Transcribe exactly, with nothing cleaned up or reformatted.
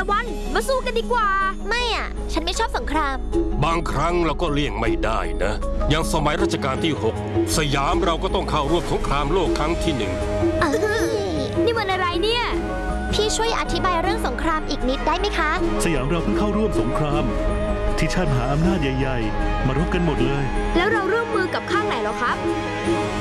วันมาสู้กันดีกว่าไม่อ่ะฉันไม่ชอบสงครามบางครั้งเราก็เลี่ยงไม่ได้นะอย่างสมัยรัชกาลที่หกสยามเราก็ต้องเข้าร่วมสงครามโลกครั้งที่หนึ่งนี่มันอะไรเนี่ยพี่ช่วยอธิบายเรื่องสงครามอีกนิดได้ไหมคะสยามเราเพิ่งเข้าร่วมสงครามที่ชาติมหาอำนาจใหญ่ๆมารบกันหมดเลยแล้วเราร่วมมือกับข้างไหนหรอครับ